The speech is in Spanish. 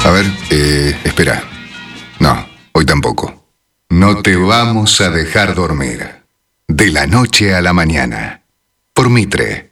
A ver, espera. No, hoy tampoco. No te vamos a dejar dormir. De la noche a la mañana. Por Mitre.